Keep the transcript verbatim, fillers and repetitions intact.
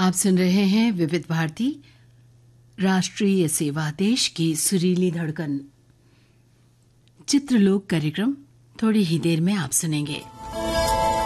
आप सुन रहे हैं विविध भारती राष्ट्रीय सेवा, देश की सुरीली धड़कन। चित्रलोक कार्यक्रम थोड़ी ही देर में आप सुनेंगे।